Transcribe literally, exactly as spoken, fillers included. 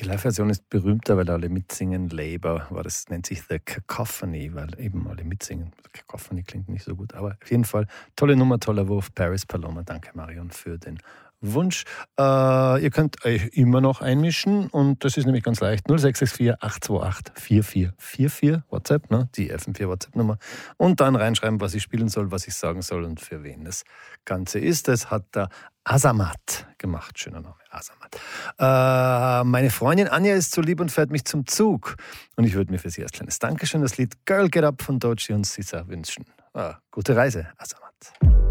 Die Live-Version ist berühmter, weil alle mitsingen. Labour war das, nennt sich The Cacophony, weil eben alle mitsingen. Cacophony klingt nicht so gut, aber auf jeden Fall tolle Nummer, toller Wurf. Paris Paloma, danke Marion für den Wunsch. Äh, ihr könnt euch immer noch einmischen und das ist nämlich ganz leicht. null sechs sechs vier acht zwei acht vier vier vier vier WhatsApp, ne? Die F M vier WhatsApp-Nummer. Und dann reinschreiben, was ich spielen soll, was ich sagen soll und für wen das Ganze ist. Das hat der Azamat gemacht. Schöner Name, Azamat. Äh, meine Freundin Anja ist so lieb und fährt mich zum Zug. Und ich würde mir für sie als kleines Dankeschön das Lied Girl Get Up von Doechii und Sisa wünschen. Ah, gute Reise, Azamat.